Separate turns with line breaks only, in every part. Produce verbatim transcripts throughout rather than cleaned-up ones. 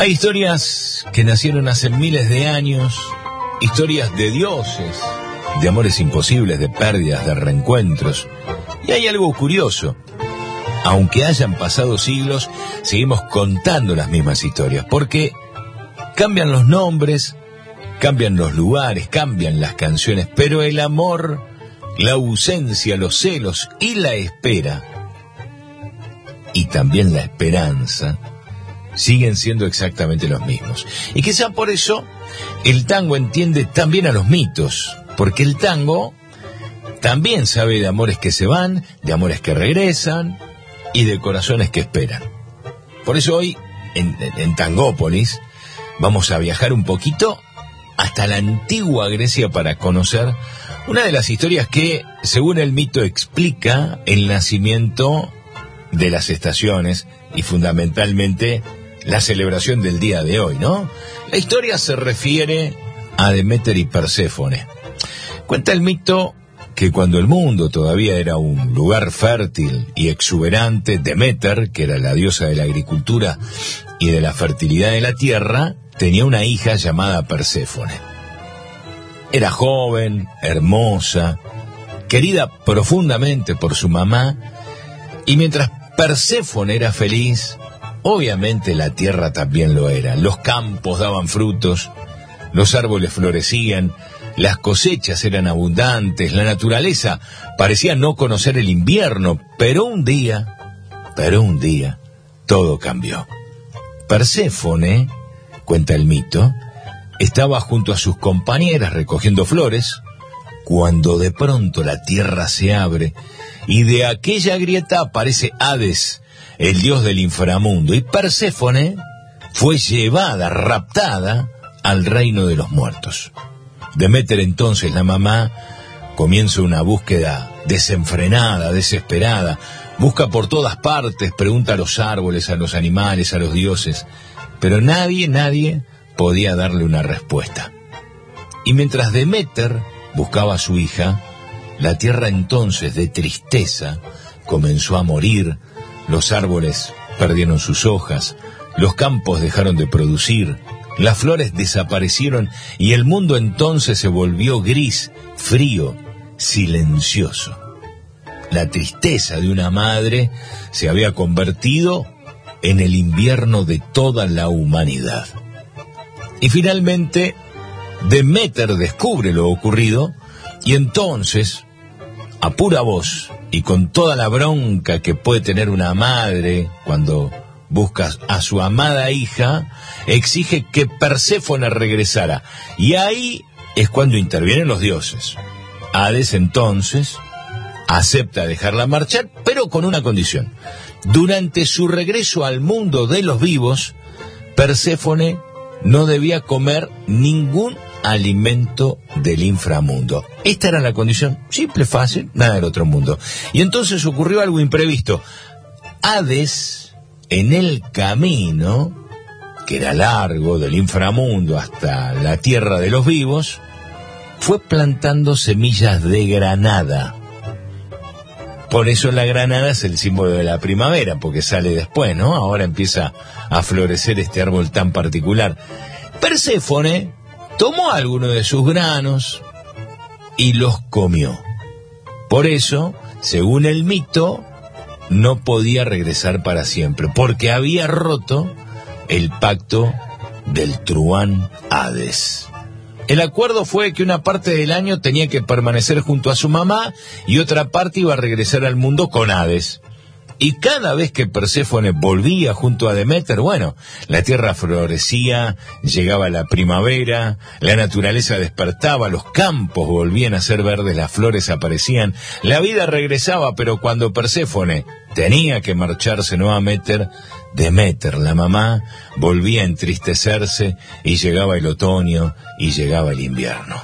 Hay historias que nacieron hace miles de años, historias de dioses, de amores imposibles, de pérdidas, de reencuentros. Y hay algo curioso. Aunque hayan pasado siglos, seguimos contando las mismas historias, porque cambian los nombres, cambian los lugares, cambian las canciones, pero el amor, la ausencia, los celos y la espera, y también la esperanza, siguen siendo exactamente los mismos. Y quizá por eso el tango entiende también a los mitos, porque el tango también sabe de amores que se van, de amores que regresan y de corazones que esperan. Por eso hoy, en, en Tangópolis, vamos a viajar un poquito hasta la antigua Grecia para conocer una de las historias que, según el mito, explica el nacimiento de las estaciones y fundamentalmente la celebración del día de hoy, ¿no? La historia se refiere a Deméter y Perséfone. Cuenta el mito que cuando el mundo todavía era un lugar fértil y exuberante, Deméter, que era la diosa de la agricultura y de la fertilidad de la tierra, tenía una hija llamada Perséfone. Era joven, hermosa, querida profundamente por su mamá, y mientras Perséfone era feliz, obviamente la tierra también lo era. Los campos daban frutos, los árboles florecían, las cosechas eran abundantes, la naturaleza parecía no conocer el invierno, pero un día, pero un día, todo cambió. Perséfone, cuenta el mito, estaba junto a sus compañeras recogiendo flores, cuando de pronto la tierra se abre y de aquella grieta aparece Hades, el dios del inframundo, y Perséfone fue llevada, raptada, al reino de los muertos. Deméter, entonces, la mamá, comienza una búsqueda desenfrenada, desesperada. Busca por todas partes, pregunta a los árboles, a los animales, a los dioses, pero nadie, nadie podía darle una respuesta. Y mientras Deméter buscaba a su hija, la tierra entonces, de tristeza, comenzó a morir. Los árboles perdieron sus hojas, los campos dejaron de producir, las flores desaparecieron y el mundo entonces se volvió gris, frío, silencioso. La tristeza de una madre se había convertido en el invierno de toda la humanidad. Y finalmente, Deméter descubre lo ocurrido y entonces, a pura voz y con toda la bronca que puede tener una madre cuando busca a su amada hija, exige que Perséfone regresara. Y ahí es cuando intervienen los dioses. Hades entonces acepta dejarla marchar, pero con una condición. Durante su regreso al mundo de los vivos, Perséfone no debía comer ningún alimento del inframundo. Esta era la condición, simple, fácil, nada del otro mundo. Y entonces ocurrió algo imprevisto. Hades, en el camino, que era largo, del inframundo hasta la tierra de los vivos, fue plantando semillas de granada. Por eso la granada es el símbolo de la primavera, porque sale después, ¿no? Ahora empieza a florecer este árbol tan particular. Perséfone tomó algunos de sus granos y los comió. Por eso, según el mito, no podía regresar para siempre, porque había roto el pacto del truán Hades. El acuerdo fue que una parte del año tenía que permanecer junto a su mamá y otra parte iba a regresar al mundo con Hades. Y cada vez que Perséfone volvía junto a Deméter, bueno, la tierra florecía, llegaba la primavera, la naturaleza despertaba, los campos volvían a ser verdes, las flores aparecían, la vida regresaba, pero cuando Perséfone tenía que marcharse nuevamente, Deméter, la mamá, volvía a entristecerse y llegaba el otoño y llegaba el invierno.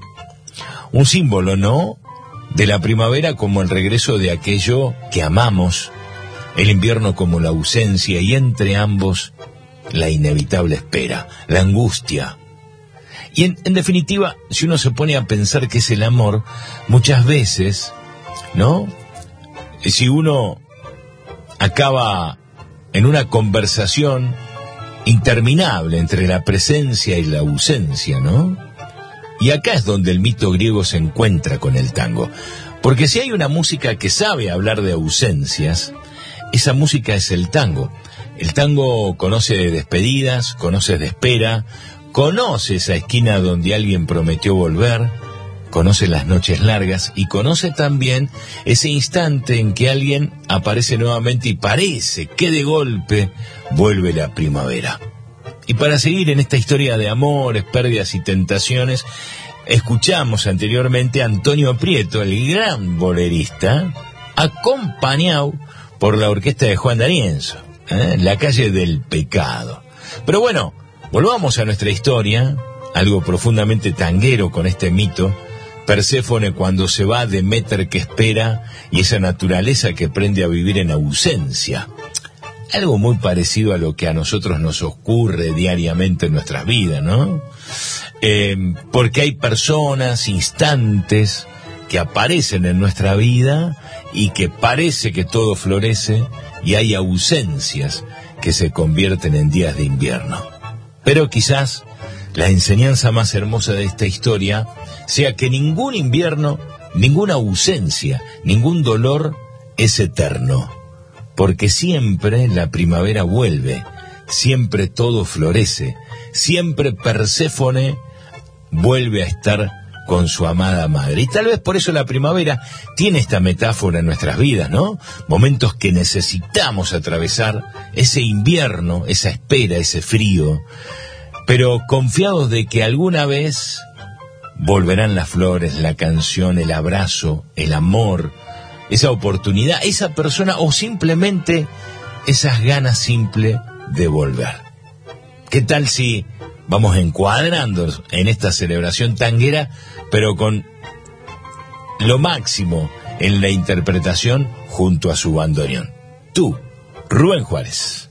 Un símbolo, ¿no?, de la primavera como el regreso de aquello que amamos, el invierno como la ausencia y entre ambos la inevitable espera, la angustia. Y en, en definitiva, si uno se pone a pensar qué es el amor, muchas veces, ¿no?, si uno acaba en una conversación interminable entre la presencia y la ausencia, ¿no? Y acá es donde el mito griego se encuentra con el tango. Porque si hay una música que sabe hablar de ausencias, esa música es el tango. El tango conoce de despedidas, conoce de espera, conoce esa esquina donde alguien prometió volver, conoce las noches largas y conoce también ese instante en que alguien aparece nuevamente y parece que de golpe vuelve la primavera. Y para seguir en esta historia de amores, pérdidas y tentaciones, escuchamos anteriormente a Antonio Prieto, el gran bolerista, acompañado por la orquesta de Juan D'Arienzo, ¿eh? La calle del pecado. Pero bueno, volvamos a nuestra historia, algo profundamente tanguero con este mito. Perséfone cuando se va, Deméter que espera, y esa naturaleza que aprende a vivir en ausencia. Algo muy parecido a lo que a nosotros nos ocurre diariamente en nuestras vidas, ¿no? Eh, porque hay personas, instantes, que aparecen en nuestra vida y que parece que todo florece, y hay ausencias que se convierten en días de invierno. Pero quizás la enseñanza más hermosa de esta historia sea que ningún invierno, ninguna ausencia, ningún dolor es eterno. Porque siempre la primavera vuelve, siempre todo florece, siempre Perséfone vuelve a estar con su amada madre. Y tal vez por eso la primavera tiene esta metáfora en nuestras vidas, ¿no? Momentos que necesitamos atravesar, ese invierno, esa espera, ese frío, pero confiados de que alguna vez volverán las flores, la canción, el abrazo, el amor, esa oportunidad, esa persona o simplemente esas ganas simples de volver. ¿Qué tal si vamos encuadrando en esta celebración tanguera, pero con lo máximo en la interpretación junto a su bandoneón? Tú, Rubén Juárez.